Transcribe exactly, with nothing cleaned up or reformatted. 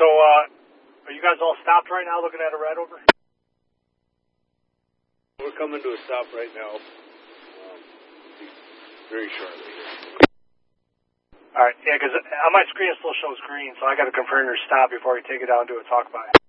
So, uh, are you guys all stopped right now looking at a red over? We're coming to a stop right now. Um, very shortly. All right, yeah, because on my screen it still shows green, so I got to confirm your stop before we take it down and do a talk by.